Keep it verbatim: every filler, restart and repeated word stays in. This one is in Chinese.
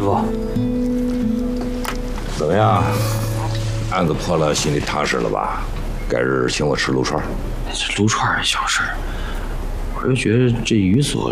傅， 怎么样？案子破了，心里踏实了吧？改日请我吃撸串。 这撸串小事，我就觉得这于所